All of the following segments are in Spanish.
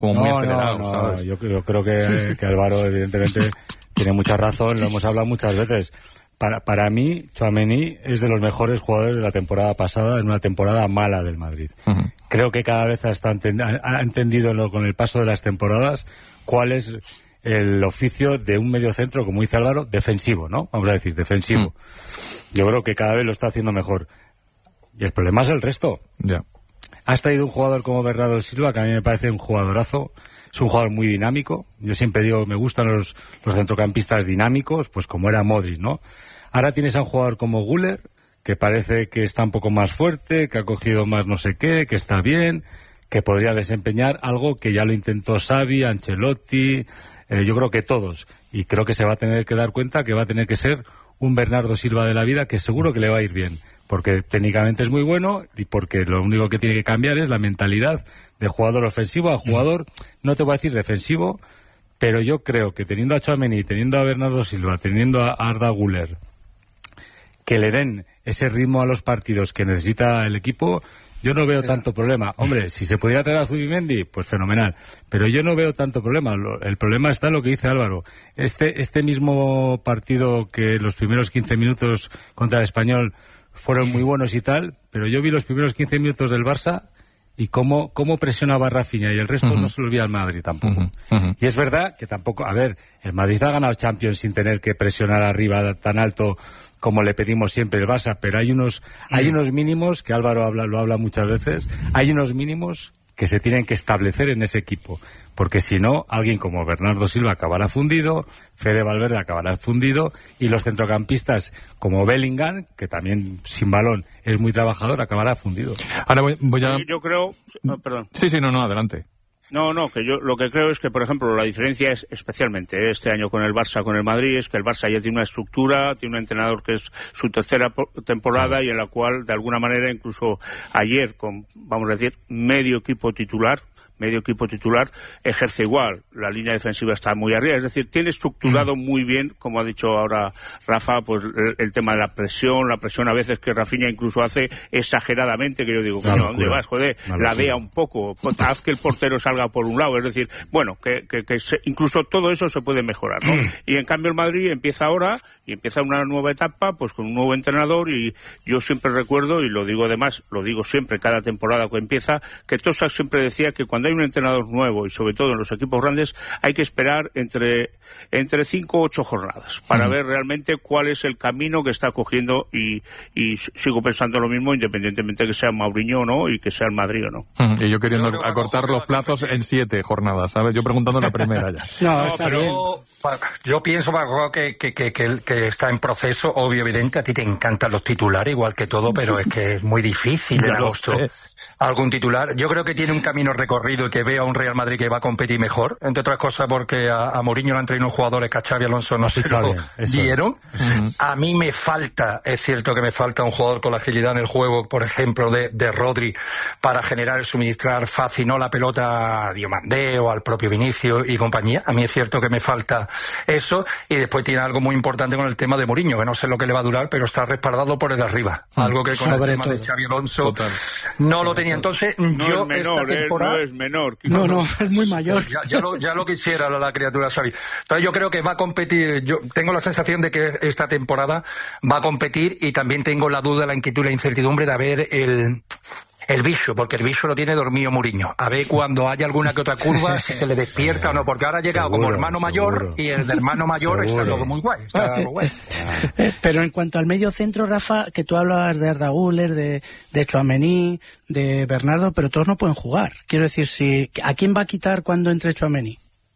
como muy acelerado, ¿sabes? Yo creo que Álvaro evidentemente tiene mucha razón, lo hemos hablado muchas veces. Para mí, Tchouaméni es de los mejores jugadores de la temporada pasada, en una temporada mala del Madrid. Uh-huh. Creo que cada vez ha entendido con el paso de las temporadas cuál es el oficio de un mediocentro, como dice Álvaro, defensivo, ¿no? Vamos a decir, defensivo. Uh-huh. Yo creo que cada vez lo está haciendo mejor. Y el problema es el resto. Ya. Has traído un jugador como Bernardo Silva, que a mí me parece un jugadorazo. Es un jugador muy dinámico. Yo siempre digo, me gustan los centrocampistas dinámicos, pues como era Modric, ¿no? Ahora tienes a un jugador como Güler, que parece que está un poco más fuerte, que ha cogido más no sé qué, que está bien, que podría desempeñar algo que ya lo intentó Xavi, Ancelotti, yo creo que todos. Y creo que se va a tener que dar cuenta que va a tener que ser un Bernardo Silva de la vida, que seguro que le va a ir bien, porque técnicamente es muy bueno y porque lo único que tiene que cambiar es la mentalidad de jugador ofensivo a jugador, no te voy a decir defensivo, pero yo creo que teniendo a Tchouaméni, teniendo a Bernardo Silva, teniendo a Arda Güler, que le den ese ritmo a los partidos que necesita el equipo, yo no veo tanto problema. Hombre, si se pudiera traer a Zubimendi, pues fenomenal. Pero yo no veo tanto problema. El problema está en lo que dice Álvaro. Este mismo partido que los primeros 15 minutos contra el Español fueron muy buenos y tal, pero yo vi los primeros 15 minutos del Barça y cómo presionaba Rafinha y el resto no se lo vi al Madrid tampoco. Y es verdad que tampoco, a ver, el Madrid ha ganado Champions sin tener que presionar arriba tan alto como le pedimos siempre el Barça, pero hay unos mínimos que Álvaro lo habla muchas veces, hay unos mínimos que se tienen que establecer en ese equipo, porque si no, alguien como Bernardo Silva acabará fundido, Fede Valverde acabará fundido, y los centrocampistas como Bellingham, que también sin balón es muy trabajador, acabará fundido. Ahora voy a... Yo creo... perdón. Sí, no, adelante. No, que yo lo que creo es que, por ejemplo, la diferencia es especialmente este año con el Barça, con el Madrid, es que el Barça ya tiene una estructura, tiene un entrenador que es su tercera temporada y en la cual, de alguna manera, incluso ayer, con, vamos a decir, medio equipo titular, ejerce igual. La línea defensiva está muy arriba. Es decir, tiene estructurado muy bien, como ha dicho ahora Rafa, pues el tema de la presión a veces que Rafinha incluso hace exageradamente, que yo digo, ¿a dónde vas? Joder, ladea un poco, haz que el portero salga por un lado. Es decir, bueno, que incluso todo eso se puede mejorar, ¿no? Y en cambio el Madrid empieza ahora, y empieza una nueva etapa, pues con un nuevo entrenador, y yo siempre recuerdo, y lo digo además, lo digo siempre, cada temporada que empieza, que Tosak siempre decía que cuando hay un entrenador nuevo y sobre todo en los equipos grandes hay que esperar entre 5 o 8 jornadas para ver realmente cuál es el camino que está cogiendo y sigo pensando lo mismo independientemente que sea Mourinho o no y que sea el Madrid o no. Y yo queriendo acortar los plazos en 7 jornadas, ¿sabes? Yo preguntando la primera ya. No, está bien. Yo pienso, Paco, que está en proceso, obvio, evidente. A ti te encantan los titulares, igual que todo, pero es que es muy difícil en agosto. Algún titular. Yo creo que tiene un camino recorrido y que veo a un Real Madrid que va a competir mejor, entre otras cosas porque a Mourinho le han traído unos jugadores que a Xavi Alonso no se lo dieron. A mí me falta, es cierto que me falta un jugador con la agilidad en el juego, por ejemplo, de Rodri, para generar el suministrar fácil, no la pelota a Diomandé o al propio Vinicius y compañía. A mí es cierto que me falta eso, y después tiene algo muy importante con el tema de Mourinho, que no sé lo que le va a durar, pero está respaldado por el de arriba. Algo que con el tema de Xavi Alonso no lo tenía. Entonces, yo esta temporada... No es menor. No, es muy mayor. Ya lo quisiera la criatura Xavi. Entonces yo creo que va a competir. Yo tengo la sensación de que esta temporada va a competir, y también tengo la duda, la inquietud, la incertidumbre de ver el bicho, porque el bicho lo tiene dormido Mourinho. A ver cuando haya alguna que otra curva, si se le despierta o no, porque ahora ha llegado como hermano mayor, y el de hermano mayor está todo muy guay. Pero en cuanto al medio centro, Rafa, que tú hablabas de Arda Güler, de Tchouaméni, de Bernardo, pero todos no pueden jugar. Quiero decir, ¿a quién va a quitar cuando entre Tchouaméni?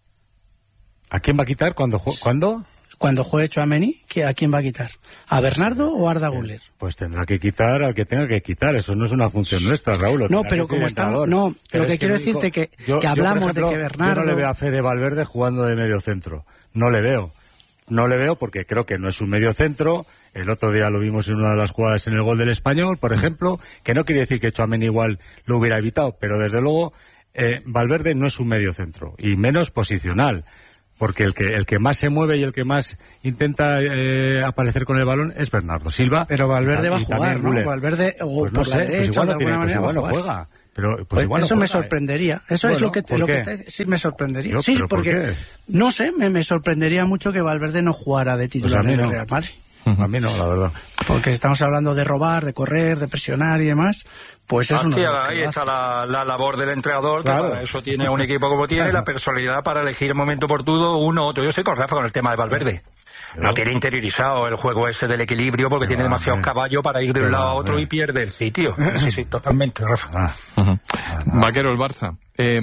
¿A quién va a quitar cuando? Cuando juegue Tchouaméni, ¿a quién va a quitar? ¿A Bernardo o a Arda Güler? Pues tendrá que quitar al que tenga que quitar. Eso no es una función nuestra, Raúl. No, pero como estamos... No, pero lo que quiero decirte que hablamos de que Bernardo... Yo no le veo a Fede Valverde jugando de medio centro. No le veo porque creo que no es un medio centro. El otro día lo vimos en una de las jugadas en el gol del Español, por ejemplo, que no quiere decir que Tchouaméni igual lo hubiera evitado, pero desde luego Valverde no es un medio centro, y menos posicional. Porque el que más se mueve y el que más intenta aparecer con el balón es Bernardo Silva. Pero Valverde va a jugar, ¿no? Valverde, o pues no por sé, la derecha, pues igual de alguna manera no juega. Pero pues igual eso no me juega, sorprendería. Eso es lo que sí me sorprendería. Sí, porque no sé, me sorprendería mucho que Valverde no jugara de titular en el Real Madrid. A mí no, la verdad. Porque si estamos hablando de robar, de correr, de presionar y demás, pues es ahí está la labor del entrenador, que para eso tiene un equipo como tiene, la personalidad para elegir el momento oportuno, uno u otro. Yo estoy con Rafa con el tema de Valverde. No tiene interiorizado el juego ese del equilibrio porque tiene demasiados caballos para ir de un lado a otro y pierde el sitio. Sí, totalmente, Rafa. Vaquero, el Barça.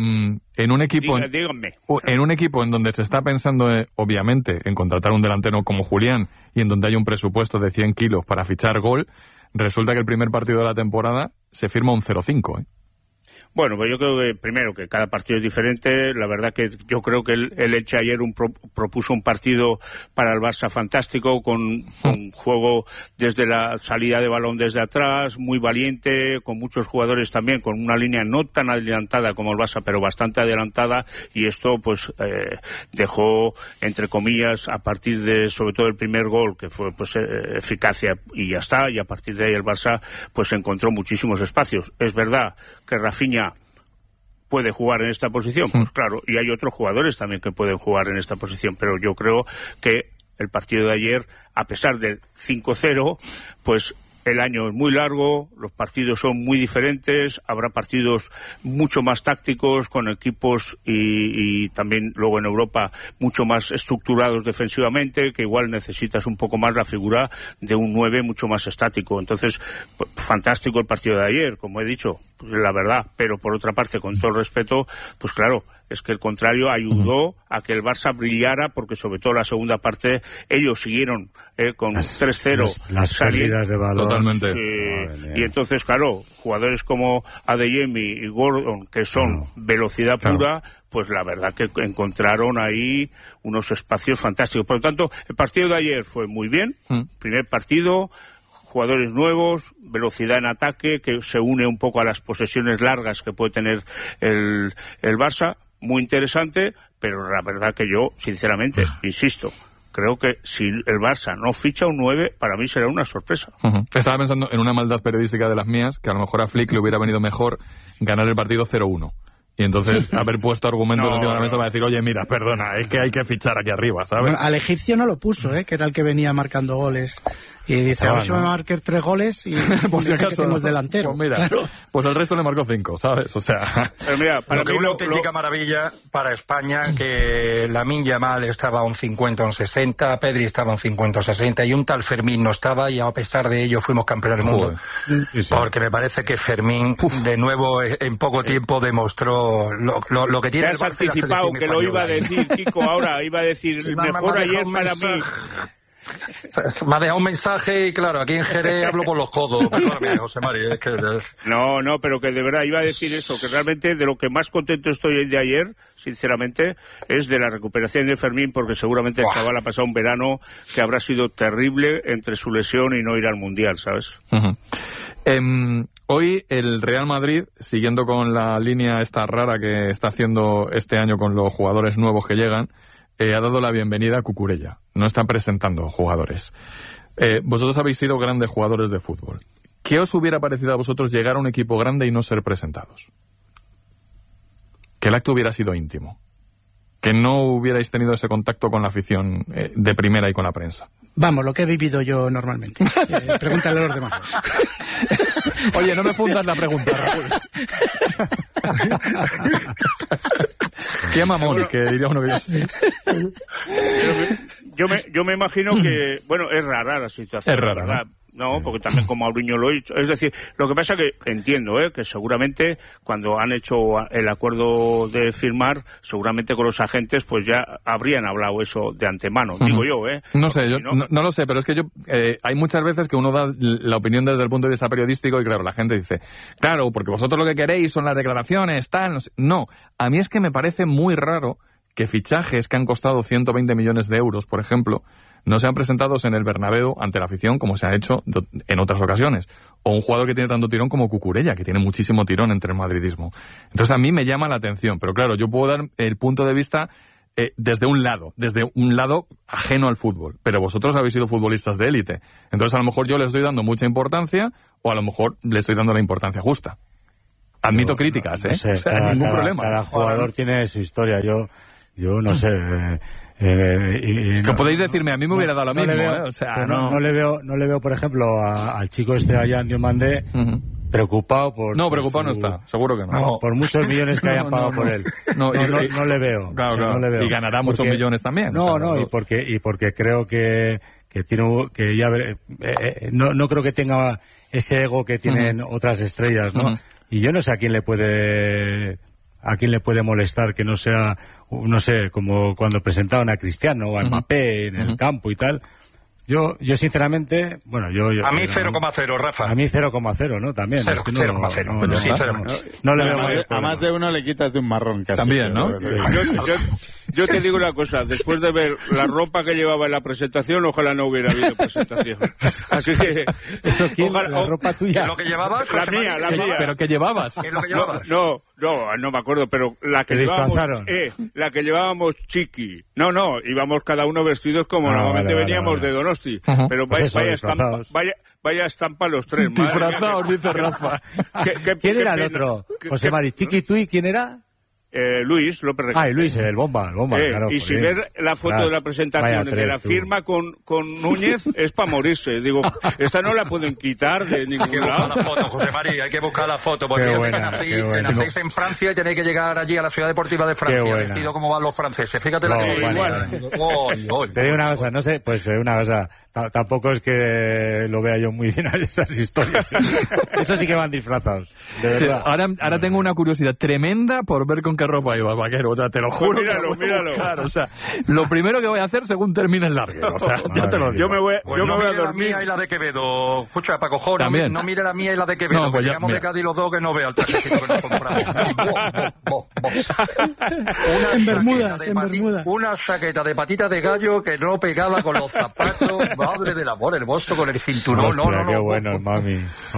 En un equipo en un equipo en donde se está pensando, obviamente, en contratar un delantero como Julián y en donde hay un presupuesto de 100 kilos para fichar gol, resulta que el primer partido de la temporada se firma un 0-5, Bueno, pues yo creo que primero que cada partido es diferente. La verdad que yo creo que el Elche ayer propuso un partido para el Barça fantástico, con juego desde la salida de balón desde atrás, muy valiente, con muchos jugadores también, con una línea no tan adelantada como el Barça, pero bastante adelantada, y esto pues dejó, entre comillas, a partir de sobre todo el primer gol, que fue pues eficacia y ya está, y a partir de ahí el Barça pues encontró muchísimos espacios. Es verdad que Rafinha puede jugar en esta posición, pues claro, y hay otros jugadores también que pueden jugar en esta posición, pero yo creo que el partido de ayer, a pesar del 5-0, pues el año es muy largo, los partidos son muy diferentes, habrá partidos mucho más tácticos con equipos y también luego en Europa mucho más estructurados defensivamente, que igual necesitas un poco más la figura de un 9 mucho más estático. Entonces, pues, fantástico el partido de ayer, como he dicho, pues, la verdad, pero por otra parte, con todo el respeto, pues claro, es que el contrario ayudó a que el Barça brillara, porque sobre todo la segunda parte ellos siguieron con 3-0 las pérdidas de balón. Totalmente. Y entonces, claro, jugadores como Adeyemi y Gordon, que son velocidad pura, pues la verdad que encontraron ahí unos espacios fantásticos. Por lo tanto, el partido de ayer fue muy bien, primer partido, jugadores nuevos, velocidad en ataque, que se une un poco a las posesiones largas que puede tener el Barça. Muy interesante, pero la verdad que yo, sinceramente, insisto, creo que si el Barça no ficha un 9, para mí será una sorpresa. Estaba pensando en una maldad periodística de las mías, que a lo mejor a Flick le hubiera venido mejor ganar el partido 0-1. Y entonces haber puesto argumentos encima de la mesa para decir, oye, mira, perdona, es que hay que fichar aquí arriba, ¿sabes? Bueno, al egipcio no lo puso, que era el que venía marcando goles. Y dice, a ver si me marcar 3 goles y por si acaso, que tengo el delantero. Pues mira, claro. Pues el resto le marcó 5, ¿sabes? O sea... Pero mira, para una auténtica maravilla para España, que Lamine Yamal estaba a un 50, un 60, Pedri estaba a un 50, un 60, y un tal Fermín no estaba, y a pesar de ello fuimos campeones del mundo. Sí. Porque me parece que Fermín, de nuevo, en poco tiempo demostró lo que tiene. Te has anticipado que lo iba a decir, Kiko, ahora iba a decir, mejor ayer para mí... Me ha dejado un mensaje y claro, aquí en Jerez hablo con los codos. Perdóname, José Mari, es que... No, pero que de verdad iba a decir eso, que realmente de lo que más contento estoy de ayer, sinceramente, es de la recuperación de Fermín, porque seguramente el chaval ha pasado un verano que habrá sido terrible entre su lesión y no ir al Mundial, ¿sabes? Hoy el Real Madrid, siguiendo con la línea esta rara que está haciendo este año con los jugadores nuevos que llegan, ha dado la bienvenida a Cucurella. No está presentando jugadores. Vosotros habéis sido grandes jugadores de fútbol. ¿Qué os hubiera parecido a vosotros llegar a un equipo grande y no ser presentados? Que el acto hubiera sido íntimo. Que no hubierais tenido ese contacto con la afición de primera y con la prensa. Vamos, lo que he vivido yo normalmente. Pregúntale a los demás. Oye, no me fundas la pregunta, Raúl. Qué mamón, que diría uno que yo sé. Yo me imagino que, bueno, es rara la situación. Es rara, ¿verdad? No, porque también como Mourinho lo ha dicho. Es decir, lo que pasa que entiendo, que seguramente cuando han hecho el acuerdo de firmar, seguramente con los agentes pues ya habrían hablado eso de antemano, digo yo, No sé, yo no lo sé, pero es que hay muchas veces que uno da la opinión desde el punto de vista periodístico y claro, la gente dice, claro, porque vosotros lo que queréis son las declaraciones, tal, no sé. No, a mí es que me parece muy raro que fichajes que han costado 120 millones de euros, por ejemplo, no sean presentados en el Bernabéu ante la afición como se ha hecho en otras ocasiones. O un jugador que tiene tanto tirón como Cucurella, que tiene muchísimo tirón entre el madridismo. Entonces a mí me llama la atención, pero claro, yo puedo dar el punto de vista desde un lado ajeno al fútbol. Pero vosotros habéis sido futbolistas de élite. Entonces a lo mejor yo les estoy dando mucha importancia o a lo mejor le estoy dando la importancia justa. Admito críticas, no sé, o sea, ningún problema. Cada jugador tiene su historia. Yo no sé. Que podéis decirme, a mí me hubiera dado lo mismo, veo, o sea, no le veo, por ejemplo, al chico allá en Diomandé, preocupado por... No, preocupado no está, seguro que no. Por muchos millones que hayan pagado por él. No le veo. Claro, no le veo. Y ganará muchos millones también. Y porque creo que tiene que ya no creo que tenga ese ego que tienen otras estrellas, ¿no? Y yo no sé a quién le puede molestar que no sea, no sé, como cuando presentaban a Cristiano o a Mbappé en el campo y tal. Yo sinceramente, bueno, a mí 0,0, Rafa. A mí 0,0, ¿no? También. 0,0. No le veo a más de uno le quitas de un marrón casi. También, ¿no? Yo te digo una cosa, después de ver la ropa que llevaba en la presentación, ojalá no hubiera habido presentación. Así que... ¿Eso quién? ¿La ropa tuya? ¿Lo que llevabas? La mía. ¿Pero qué llevabas? ¿Qué es lo que llevabas? No me acuerdo, pero la que llevábamos Chiqui. No, íbamos cada uno vestidos como normalmente veníamos de Donosti. Pero pues vaya estampa los tres. Disfrazados, dice Rafa. ¿Quién era el otro? José Mari, Chiqui, ¿tú y quién era? Luis López Requete. Y Luis, el bomba, claro. Y si ves la foto de la presentación de la firma con Núñez, es para morirse. Digo, esta no la pueden quitar de ningún lado. La foto, José María, hay que buscar la foto, porque nacéis en Francia y tenéis que llegar allí a la Ciudad Deportiva de Francia, vestido como van los franceses. Fíjate la foto igual. Te digo una cosa, no sé, pues una cosa, tampoco es que lo vea yo muy bien a esas historias. Eso sí que van disfrazados, de verdad. Ahora tengo una curiosidad tremenda por ver con qué ropa iba, Vaquero, o sea, te lo juro. Míralo. Claro, o sea, lo primero que voy a hacer según termine el larguero, o sea, ya te lo digo. Yo me voy a dormir. La mía y la de Quevedo. Escucha, Paco Jora, no mire la mía y la de Quevedo, pues llegamos de Cádiz los dos que no vea el trajecito que nos compramos. En Bermudas. Una chaqueta de patita de gallo que no pegaba con los zapatos. Madre del amor hermoso, con el cinturón. Hostia, qué bueno el mami.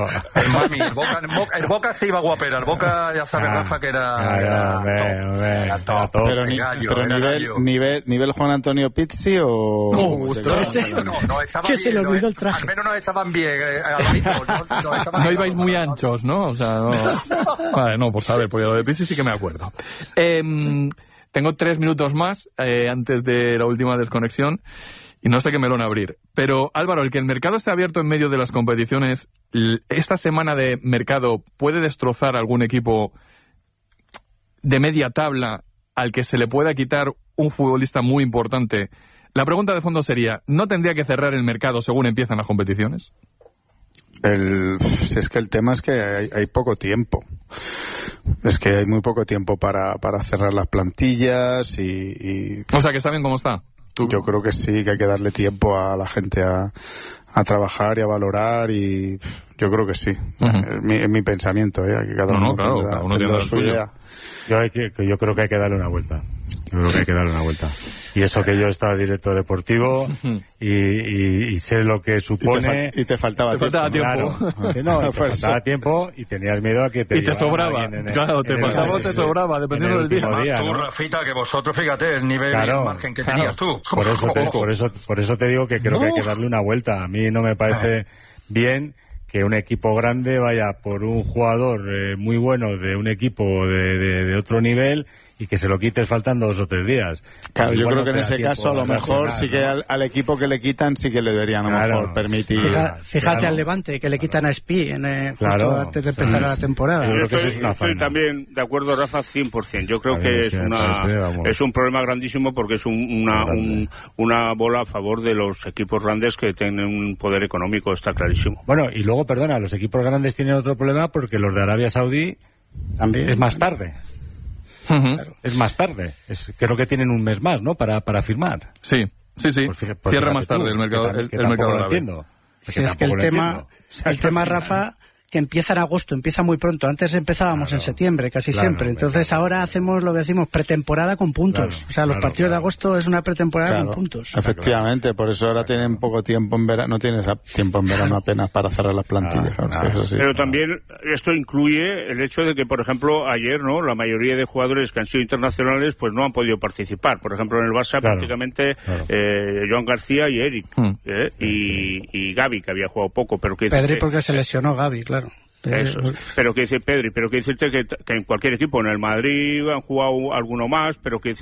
El Boca se iba guapera. El Boca, ya sabe, Rafa, que era top. Pero nivel Juan Antonio Pizzi o... No, estaba que bien, se le olvidó el traje. Al menos no estaban bien. No ibais muy anchos, ¿no? O sea, no. Vale, no, pues a ver, porque lo de Pizzi sí que me acuerdo. Tengo 3 minutos más antes de la última desconexión y no sé qué melón abrir. Pero, Álvaro, el que el mercado esté abierto en medio de las competiciones, esta semana de mercado puede destrozar algún equipo de media tabla al que se le pueda quitar un futbolista muy importante. La pregunta de fondo sería, ¿no tendría que cerrar el mercado según empiezan las competiciones? Es que el tema es que hay poco tiempo. Es que hay muy poco tiempo para cerrar las plantillas y... O sea, que está bien cómo está. Yo creo que sí, que hay que darle tiempo a la gente a trabar y a valorar y yo creo que sí. Es mi pensamiento, que cada uno tendrá su idea. Yo creo que hay que darle una vuelta. Y eso que yo estaba director deportivo y sé lo que supone. Y te faltaba tiempo. Claro. No, te faltaba tiempo y tenías miedo a que te... Y te sobraba. Te faltaba o te sobraba, dependiendo del día. Tú, Rafita, que vosotros, fíjate, el nivel y el margen que tenías tú. Por eso te digo que creo que hay que darle una vuelta. A mí no me parece bien que un equipo grande vaya por un jugador muy bueno de un equipo de otro nivel y que se lo quites faltando 2 o 3 días. Claro, yo creo que en ese caso a lo mejor sí que al equipo que le quitan sí que le deberían a lo mejor permitir. Fíjate al Levante que le quitan a Espí justo antes de empezar la temporada. Yo estoy también de acuerdo, Rafa, 100%. Yo creo que es un problema grandísimo porque es una bola a favor de los equipos grandes que tienen un poder económico, está clarísimo. Bueno, y luego, perdona, los equipos grandes tienen otro problema porque los de Arabia Saudí también es más tarde. Claro, es más tarde. Creo que tienen un mes más, ¿no? Para firmar. Sí. Cierra más tarde el mercado. El mercado lo entiendo. Si es que el tema, Rafa, que empieza en agosto, empieza muy pronto. Antes empezábamos en septiembre, casi siempre. Entonces ahora hacemos lo que decimos pretemporada con puntos. O sea, los partidos de agosto es una pretemporada con puntos. Efectivamente, por eso ahora tienen poco tiempo en verano. No tienes tiempo en verano apenas para cerrar las plantillas. Pero también esto incluye el hecho de que, por ejemplo, ayer, ¿no? La mayoría de jugadores que han sido internacionales pues no han podido participar. Por ejemplo, en el Barça prácticamente Joan García y Eric y Gavi, que había jugado poco. Pero que Pedri porque se lesionó Gavi, claro. Eso. Pero que dice Pedri, pero que decirte que en cualquier equipo, en el Madrid han jugado alguno más, pero que